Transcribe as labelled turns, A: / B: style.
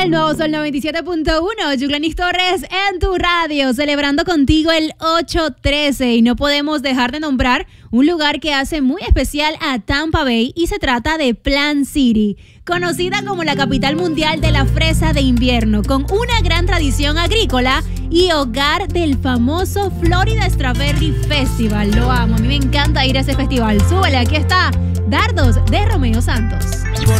A: El nuevo Sol 97.1, Yuglanis Torres en tu radio, celebrando contigo el 8-13. Y no podemos dejar de nombrar un lugar que hace muy especial a Tampa Bay, y se trata de Plant City, conocida como la capital mundial de la fresa de invierno, con una gran tradición agrícola y hogar del famoso Florida Strawberry Festival. Lo amo, a mí me encanta ir a ese festival. Súbele, aquí está Dardos de Romeo Santos.